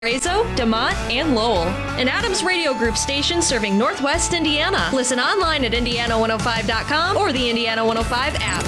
Valparaiso, DeMont, and Lowell. An Adams Radio Group station serving Northwest Indiana. Listen online at Indiana105.com or the Indiana 105 app.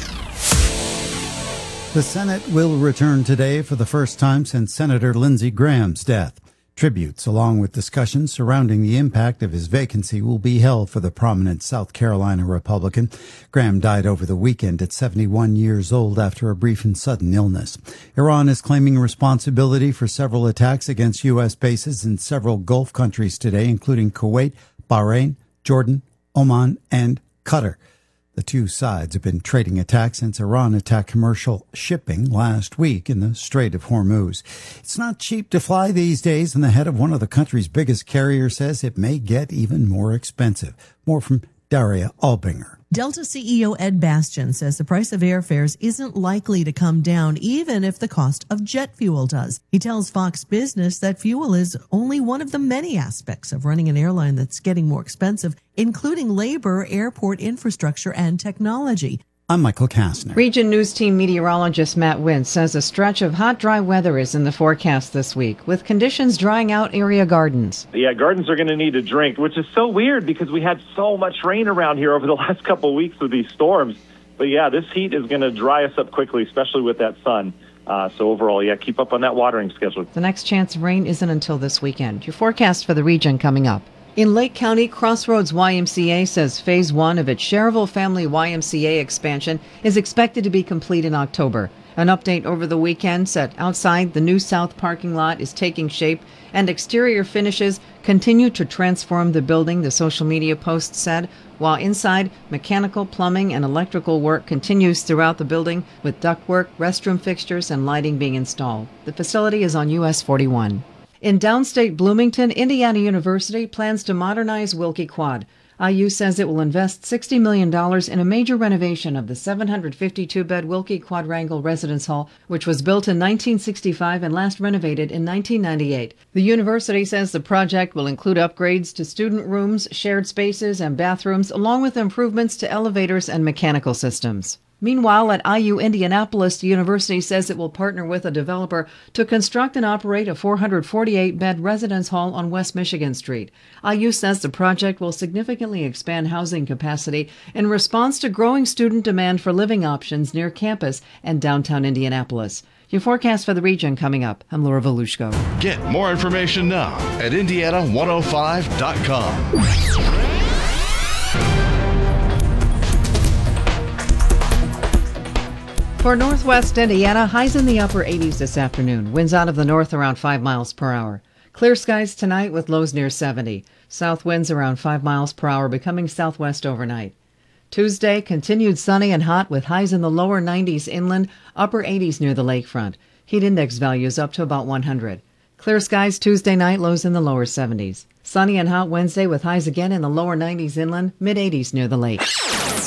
The Senate will return today for the first time since Senator Lindsey Graham's death. Tributes, along with discussions surrounding the impact of his vacancy, will be held for the prominent South Carolina Republican. Graham died over the weekend at 71 years old after a brief and sudden illness. Iran is claiming responsibility for several attacks against U.S. bases in several Gulf countries today, including Kuwait, Bahrain, Jordan, Oman, and Qatar. The two sides have been trading attacks since Iran attacked commercial shipping last week in the Strait of Hormuz. It's not cheap to fly these days, and the head of one of the country's biggest carriers says it may get even more expensive. More from Daria Albinger. Delta CEO Ed Bastian says the price of airfares isn't likely to come down even if the cost of jet fuel does. He tells Fox Business that fuel is only one of the many aspects of running an airline that's getting more expensive, including labor, airport infrastructure, and technology. I'm Michael Kastner. Region News Team meteorologist Matt Wynn says a stretch of hot, dry weather is in the forecast this week, with conditions drying out area gardens. Yeah, gardens are going to need a drink, which is so weird because we had so much rain around here over the last couple of weeks with these storms. But yeah, this heat is going to dry us up quickly, especially with that sun. So overall, yeah, keep up on that watering schedule. The next chance of rain isn't until this weekend. Your forecast for the region coming up. In Lake County, Crossroads YMCA says Phase 1 of its Cherville Family YMCA expansion is expected to be complete in October. An update over the weekend said outside the new south parking lot is taking shape and exterior finishes continue to transform the building, the social media post said, while inside, mechanical, plumbing, and electrical work continues throughout the building with ductwork, restroom fixtures, and lighting being installed. The facility is on US 41. In downstate Bloomington, Indiana University plans to modernize Wilkie Quad. IU says it will invest $60 million in a major renovation of the 752-bed Wilkie Quadrangle Residence Hall, which was built in 1965 and last renovated in 1998. The university says the project will include upgrades to student rooms, shared spaces, and bathrooms, along with improvements to elevators and mechanical systems. Meanwhile, at IU Indianapolis, the university says it will partner with a developer to construct and operate a 448-bed residence hall on West Michigan Street. IU says the project will significantly expand housing capacity in response to growing student demand for living options near campus and downtown Indianapolis. Your forecast for the region coming up. I'm Laura Volushko. Get more information now at Indiana105.com. For northwest Indiana, highs in the upper 80s this afternoon. Winds out of the north around 5 miles per hour. Clear skies tonight with lows near 70. South winds around 5 miles per hour, becoming southwest overnight. Tuesday, continued sunny and hot with highs in the lower 90s inland, upper 80s near the lakefront. Heat index values up to about 100. Clear skies Tuesday night, lows in the lower 70s. Sunny and hot Wednesday with highs again in the lower 90s inland, mid 80s near the lake.